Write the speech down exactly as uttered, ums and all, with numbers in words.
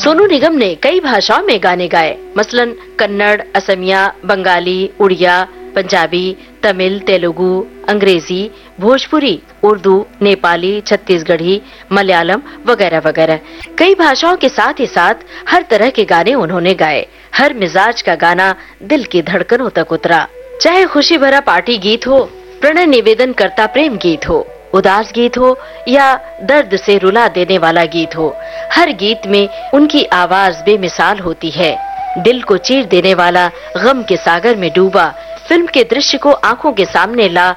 सोनू निगम ने कई भाषाओं में गाने गाए, मसलन कन्नड़, असमिया, बंगाली, उड़िया, पंजाबी, तमिल, तेलुगु, अंग्रेजी, भोजपुरी, उर्दू, नेपाली, छत्तीसगढ़ी, मलयालम वगैरह वगैरह। कई भाषाओं के साथ ही साथ हर तरह के गाने उन्होंने गाए। हर मिजाज का गाना दिल की धड़कनों तक उतरा। चाहे खुशी भरा पार्टी गीत हो, प्रणय निवेदन करता प्रेम गीत हो, उदास गीत हो या दर्द से रुला देने वाला गीत हो, हर गीत में उनकी आवाज बेमिसाल होती है। दिल को चीर देने वाला, गम के सागर में डूबा, फिल्म के दृश्य को आंखों के सामने ला